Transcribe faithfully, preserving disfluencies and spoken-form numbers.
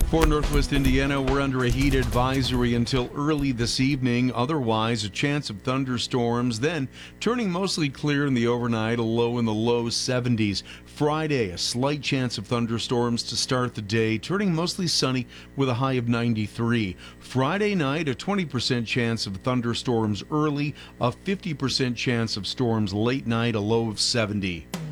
For Northwest Indiana, we're under a heat advisory until early this evening. Otherwise, a chance of thunderstorms, then turning mostly clear in the overnight, a low in the low seventies. Friday, a slight chance of thunderstorms to start the day, turning mostly sunny with a high of ninety-three. Friday night, a twenty percent chance of thunderstorms early, a fifty percent chance of storms late night, a low of seventy.